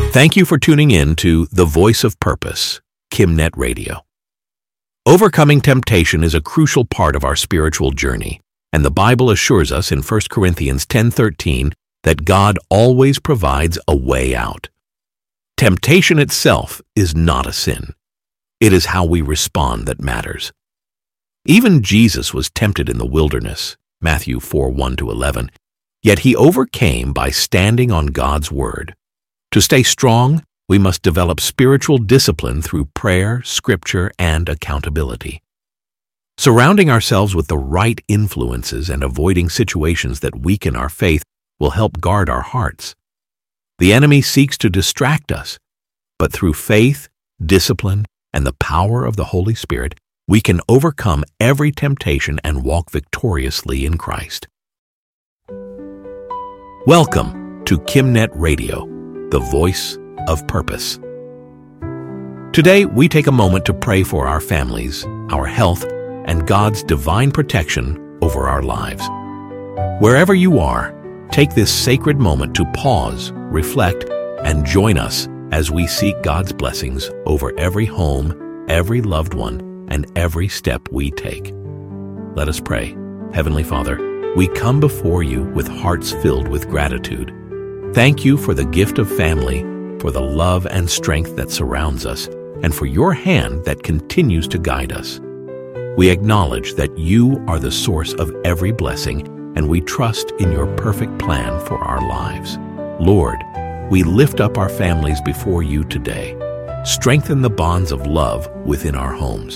Thank you for tuning in to The Voice of Purpose, KimNet Radio. Overcoming temptation is a crucial part of our spiritual journey, and the Bible assures us in 1 Corinthians 10:13 that God always provides a way out. Temptation itself is not a sin. It is how we respond that matters. Even Jesus was tempted in the wilderness, Matthew 4:1-11, yet he overcame by standing on God's word. To stay strong, we must develop spiritual discipline through prayer, scripture, and accountability. Surrounding ourselves with the right influences and avoiding situations that weaken our faith will help guard our hearts. The enemy seeks to distract us, but through faith, discipline, and the power of the Holy Spirit, we can overcome every temptation and walk victoriously in Christ. Welcome to KimNet Radio, the Voice of Purpose. Today, we take a moment to pray for our families, our health, and God's divine protection over our lives. Wherever you are, take this sacred moment to pause, reflect, and join us as we seek God's blessings over every home, every loved one, and every step we take. Let us pray. Heavenly Father, we come before you with hearts filled with gratitude. Thank you for the gift of family, for the love and strength that surrounds us, and for your hand that continues to guide us. We acknowledge that you are the source of every blessing, and we trust in your perfect plan for our lives. Lord, we lift up our families before you today. Strengthen the bonds of love within our homes.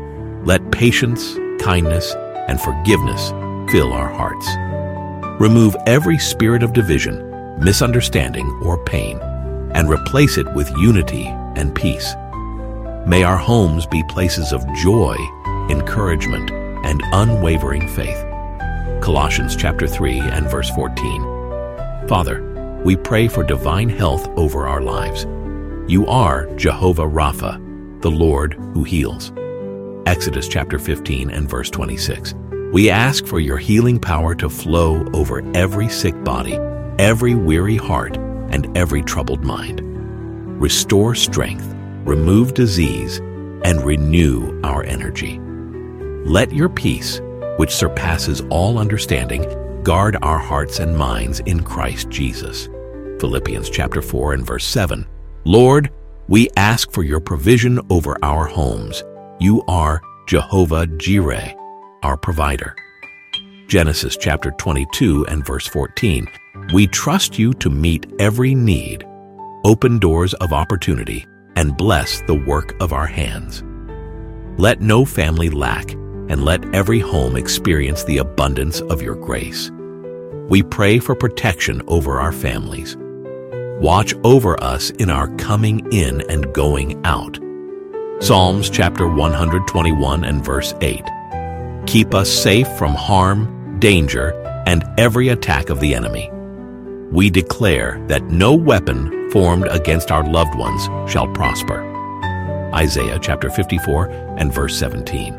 Let patience, kindness, and forgiveness fill our hearts. Remove every spirit of division, misunderstanding, or pain, and replace it with unity and peace. May our homes be places of joy, encouragement, and unwavering faith. Colossians chapter 3 and verse 14. Father, we pray for divine health over our lives. You are Jehovah Rapha, the Lord who heals. Exodus chapter 15 and verse 26. We ask for your healing power to flow over every sick body, every weary heart, and every troubled mind. Restore strength, remove disease, and renew our energy. Let your peace, which surpasses all understanding, guard our hearts and minds in Christ Jesus. Philippians chapter 4 and verse 7. Lord, we ask for your provision over our homes. You are Jehovah Jireh, our provider. Genesis chapter 22 and verse 14. We trust you to meet every need, open doors of opportunity, and bless the work of our hands. Let no family lack, and let every home experience the abundance of your grace. We pray for protection over our families. Watch over us in our coming in and going out. Psalms chapter 121 and verse 8. Keep us safe from harm, danger, and every attack of the enemy. We declare that no weapon formed against our loved ones shall prosper. Isaiah chapter 54 and verse 17.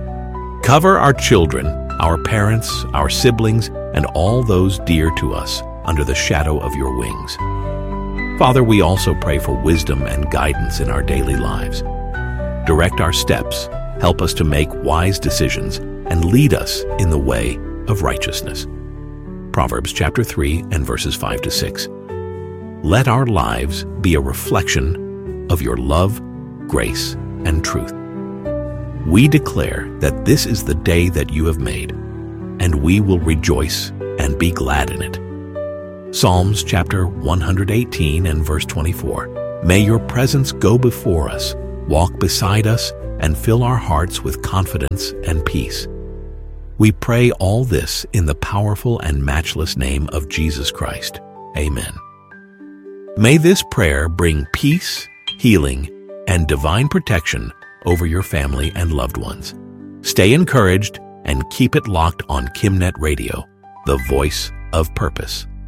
Cover our children, our parents, our siblings, and all those dear to us under the shadow of your wings. Father, we also pray for wisdom and guidance in our daily lives. Direct our steps, help us to make wise decisions, and lead us in the way of righteousness. Proverbs chapter 3 and verses 5-6. Let our lives be a reflection of your love, grace, and truth. We declare that this is the day that you have made, and we will rejoice and be glad in it. Psalms chapter 118 and verse 24. May your presence go before us, walk beside us, and fill our hearts with confidence and peace. We pray all this in the powerful and matchless name of Jesus Christ. Amen. May this prayer bring peace, healing, and divine protection over your family and loved ones. Stay encouraged and keep it locked on KimNet Radio, the Voice of Purpose.